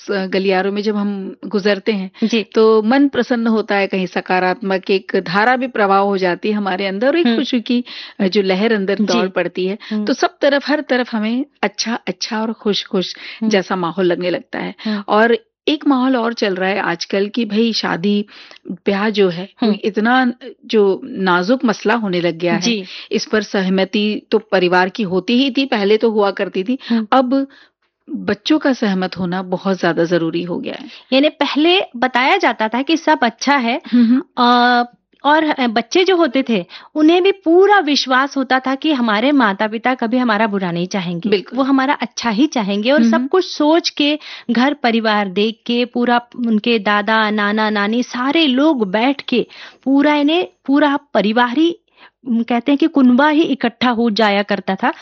गलियारों में जब हम गुजरते हैं जी। तो मन प्रसन्न होता है, कहीं सकारात्मक एक धारा भी प्रवाह हो जाती है हमारे अंदर और एक खुशी की जो लहर अंदर दौड़ जी। पड़ती है। तो सब तरफ हर तरफ हमें अच्छा अच्छा और खुश खुश जैसा माहौल लगने लगता है। और एक माहौल और चल रहा है आजकल की भाई शादी ब्याह जो है इतना जो नाजुक मसला होने लग गया है। जी। इस पर सहमति तो परिवार की होती ही थी, पहले तो हुआ करती थी, अब बच्चों का सहमत होना बहुत ज्यादा जरूरी हो गया है। यानी पहले बताया जाता था कि सब अच्छा है और बच्चे जो होते थे उन्हें भी पूरा विश्वास होता था कि हमारे माता पिता कभी हमारा बुरा नहीं चाहेंगे, वो हमारा अच्छा ही चाहेंगे और सब कुछ सोच के घर परिवार देख के पूरा उनके दादा नाना नानी सारे लोग बैठ के पूरा इन्हें पूरा परिवार ही कहते हैं कि कुनबा ही इकट्ठा हो जाया करता था